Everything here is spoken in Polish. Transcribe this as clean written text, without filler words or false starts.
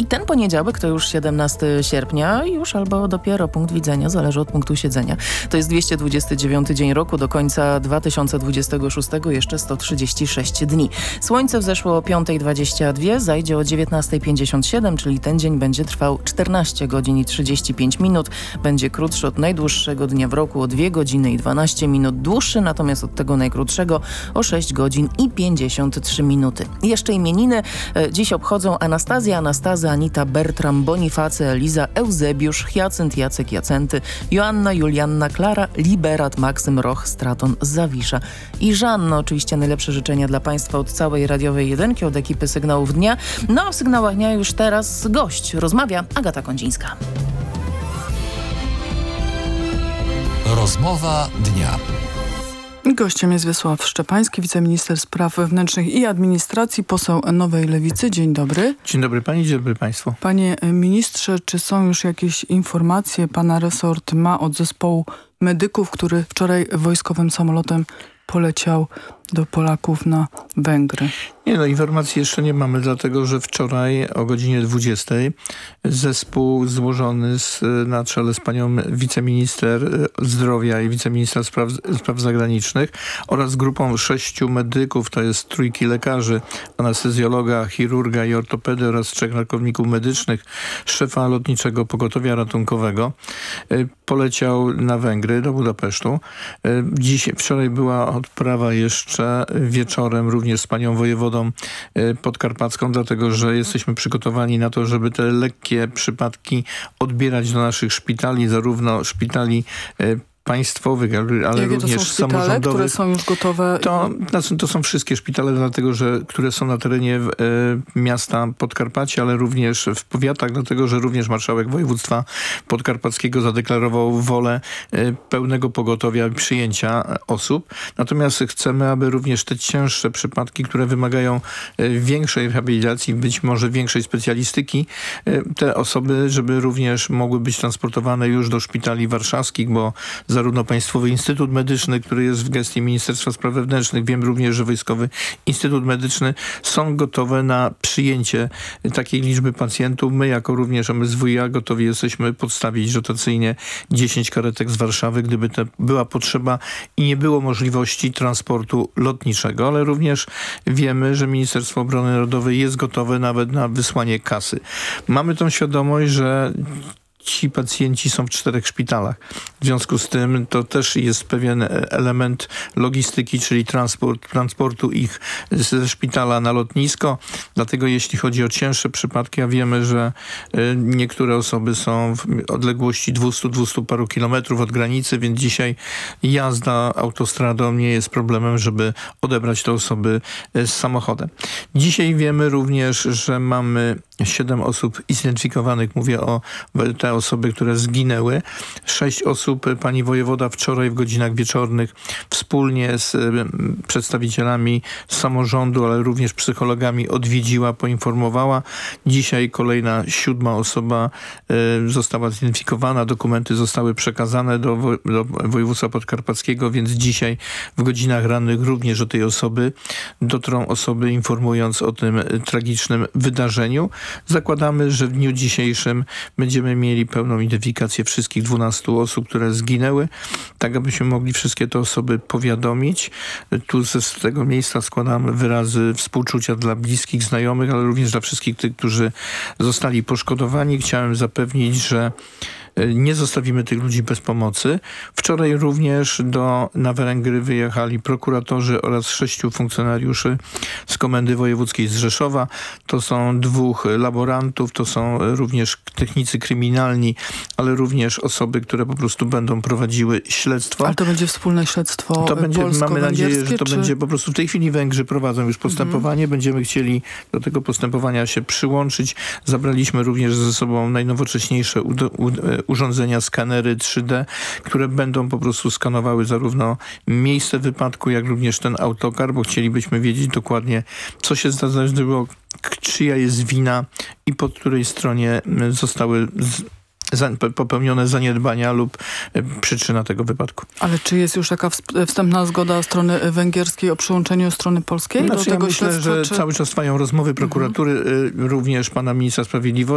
ten poniedziałek to już 17 sierpnia, już albo dopiero, punkt widzenia, zależy od punktu siedzenia. To jest 229 dzień roku, do końca 2026 jeszcze 136 dni. Słońce wzeszło o 5:22, zajdzie o 19:57, czyli ten dzień będzie trwał 14 godzin i 35 minut. Będzie krótszy od najdłuższego dnia w roku o 2 godziny i 12 minut, dłuższy natomiast od tego najkrótszego o 6 godzin i 53 minuty. Jeszcze imieniny dziś obchodzą Anastazja, Anastaza, Anita, Bertram, Bonifacy, Eliza, Eusebiusz, Hyacynt, Jacek, Jacenty, Joanna, Julianna, Klara, Liberat, Maksym, Roch, Straton, Zawisza i Żanna. Oczywiście najlepsze życzenia dla Państwa od całej radiowej jedynki, od ekipy Sygnałów Dnia. No a w Sygnałach Dnia już teraz gość. Rozmawia Agata Kondzińska. Rozmowa dnia. Gościem jest Wiesław Szczepański, wiceminister spraw wewnętrznych i administracji, poseł Nowej Lewicy. Dzień dobry. Dzień dobry pani, dzień dobry państwu. Panie ministrze, czy są już jakieś informacje pana resort ma od zespołu medyków, który wczoraj wojskowym samolotem poleciał do Polaków na Węgry? Nie, informacji jeszcze nie mamy, dlatego że wczoraj o godzinie 20 zespół złożony na czele z panią wiceminister zdrowia i wiceministra spraw zagranicznych oraz grupą 6 medyków, to jest 3 lekarzy, anestezjologa, chirurga i ortopedy oraz 3 ratowników medycznych, szefa lotniczego pogotowia ratunkowego, poleciał na Węgry do Budapesztu. Wczoraj była odprawa jeszcze wieczorem również z panią wojewodą podkarpacką, dlatego że jesteśmy przygotowani na to, żeby te lekkie przypadki odbierać do naszych szpitali, zarówno szpitali państwowych, ale również samorządowych. Które są już gotowe? To są wszystkie szpitale, dlatego że które są na terenie miasta Podkarpacia, ale również w powiatach, dlatego że również marszałek województwa podkarpackiego zadeklarował wolę pełnego pogotowia przyjęcia osób. Natomiast chcemy, aby również te cięższe przypadki, które wymagają większej rehabilitacji, być może większej specjalistyki, te osoby, żeby również mogły być transportowane już do szpitali warszawskich, bo zarówno Państwowy Instytut Medyczny, który jest w gestii Ministerstwa Spraw Wewnętrznych, wiem również, że Wojskowy Instytut Medyczny są gotowe na przyjęcie takiej liczby pacjentów. My jako również MSWiA gotowi jesteśmy podstawić rotacyjnie 10 karetek z Warszawy, gdyby to była potrzeba i nie było możliwości transportu lotniczego, ale również wiemy, że Ministerstwo Obrony Narodowej jest gotowe nawet na wysłanie kasy. Mamy tą świadomość, że ci pacjenci są w 4 szpitalach. W związku z tym to też jest pewien element logistyki, czyli transportu ich ze szpitala na lotnisko. Dlatego jeśli chodzi o cięższe przypadki, a wiemy, że niektóre osoby są w odległości 200 paru kilometrów od granicy, więc dzisiaj jazda autostradą nie jest problemem, żeby odebrać te osoby z samochodem. Dzisiaj wiemy również, że mamy 7 osób zidentyfikowanych. Mówię o te osoby, które zginęły. 6 osób pani wojewoda wczoraj w godzinach wieczornych wspólnie z przedstawicielami samorządu, ale również psychologami odwiedziła, poinformowała. Dzisiaj kolejna 7 osoba została zidentyfikowana. Dokumenty zostały przekazane do województwa podkarpackiego, więc dzisiaj w godzinach rannych również do tej osoby dotrą osoby, informując o tym tragicznym wydarzeniu. Zakładamy, że w dniu dzisiejszym będziemy mieli pełną identyfikację wszystkich 12 osób, które zginęły, tak abyśmy mogli wszystkie te osoby powiadomić. Tu z tego miejsca składam wyrazy współczucia dla bliskich, znajomych, ale również dla wszystkich tych, którzy zostali poszkodowani. Chciałem zapewnić, że nie zostawimy tych ludzi bez pomocy. Wczoraj również na Węgry wyjechali prokuratorzy oraz 6 funkcjonariuszy z Komendy Wojewódzkiej z Rzeszowa. To są 2 laborantów, to są również technicy kryminalni, ale również osoby, które po prostu będą prowadziły śledztwo. Ale to będzie wspólne śledztwo mamy nadzieję, że to będzie po prostu w tej chwili Węgrzy prowadzą już postępowanie. Będziemy chcieli do tego postępowania się przyłączyć. Zabraliśmy również ze sobą najnowocześniejsze urządzenia, skanery 3D, które będą po prostu skanowały zarówno miejsce wypadku, jak również ten autokar, bo chcielibyśmy wiedzieć dokładnie, co się zdarzyło, czyja jest wina i po której stronie zostały popełnione zaniedbania lub przyczyna tego wypadku. Ale czy jest już taka wstępna zgoda strony węgierskiej o przyłączeniu strony polskiej do tego myślę, śledztwa? Że cały czas trwają rozmowy prokuratury, również pana ministra sprawiedliwości.